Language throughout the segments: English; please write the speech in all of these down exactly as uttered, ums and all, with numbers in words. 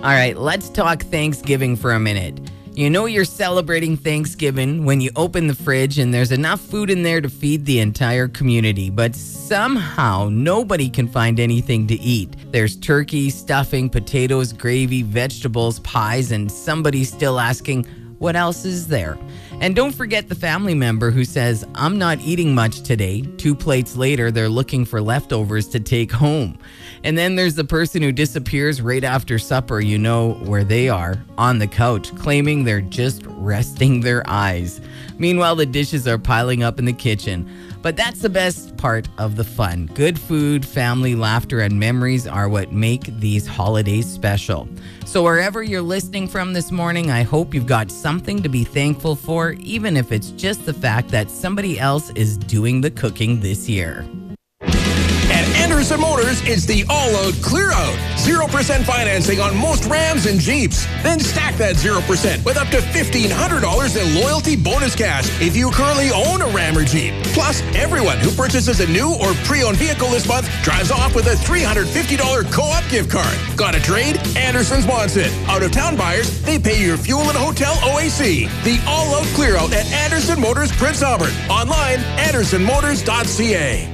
All right, let's talk Thanksgiving for a minute. You know you're celebrating Thanksgiving when you open the fridge and there's enough food in there to feed the entire community, but somehow nobody can find anything to eat. There's turkey, stuffing, potatoes, gravy, vegetables, pies, and somebody's still asking, what else is there? And don't forget the family member who says, I'm not eating much today. Two plates later, they're looking for leftovers to take home. And then there's the person who disappears right after supper, you know where they are, on the couch, claiming they're just resting their eyes. Meanwhile, the dishes are piling up in the kitchen. But that's the best part of the fun. Good food, family, laughter, and memories are what make these holidays special. So wherever you're listening from this morning, I hope you've got something to be thankful for, even if it's just the fact that somebody else is doing the cooking this year. At Anderson Motors, it's the all-out clear-out. zero percent financing on most Rams and Jeeps. Then stack that zero percent with up to fifteen hundred dollars in loyalty bonus cash if you currently own a Ram or Jeep. Plus, everyone who purchases a new or pre-owned vehicle this month drives off with a three hundred fifty dollars co-op gift card. Got a trade? Anderson's wants it. Out-of-town buyers, they pay your fuel and hotel O A C. The all-out clear-out at Anderson Motors, Prince Albert. Online, anderson motors dot c a.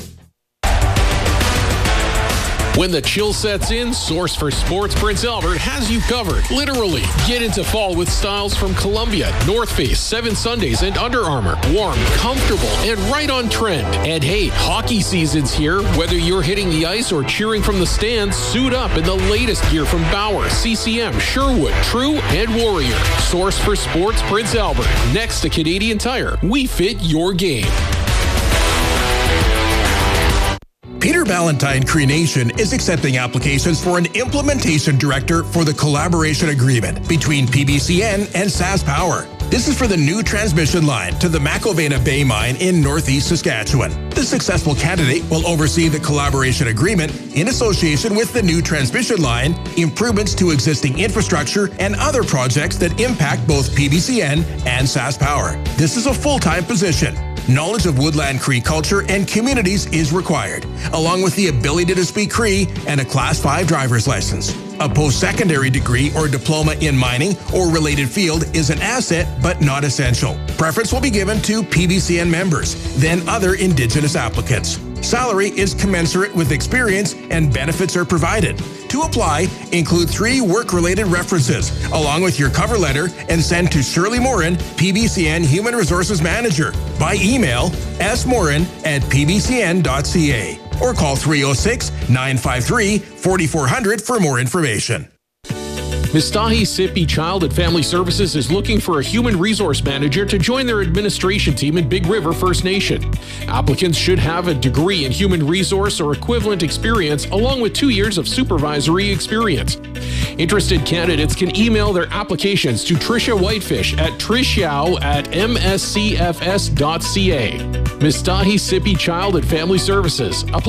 When the chill sets in, Source for Sports Prince Albert has you covered. Literally. Get into fall with styles from Columbia, North Face, Seven Sundays, and Under Armour. Warm, comfortable, and right on trend. And hey, hockey season's here. Whether you're hitting the ice or cheering from the stands, suit up in the latest gear from Bauer, C C M, Sherwood, True, and Warrior. Source for Sports Prince Albert. Next to Canadian Tire, we fit your game. Peter Ballantyne Cree Nation is accepting applications for an implementation director for the collaboration agreement between P B C N and SaskPower. This is for the new transmission line to the McIlvena Bay Mine in northeast Saskatchewan. The successful candidate will oversee the collaboration agreement in association with the new transmission line, improvements to existing infrastructure, and other projects that impact both P B C N and SaskPower. This is a full-time position. Knowledge of Woodland Cree culture and communities is required, along with the ability to speak Cree and a Class five driver's license. A post-secondary degree or diploma in mining or related field is an asset but not essential. Preference will be given to P B C N members, then other Indigenous applicants. Salary is commensurate with experience and benefits are provided. To apply, include three work-related references, along with your cover letter, and send to Shirley Morin, P B C N Human Resources Manager, by email s morin at p b c n dot c a or call three oh six, nine five three, four four zero zero for more information. Mistahi Sipi Child and Family Services is looking for a human resource manager to join their administration team in Big River First Nation. Applicants should have a degree in human resource or equivalent experience, along with two years of supervisory experience. Interested candidates can email their applications to Tricia Whitefish at trishyao at m s c f s dot c a. Mistahi Sipi Child and Family Services.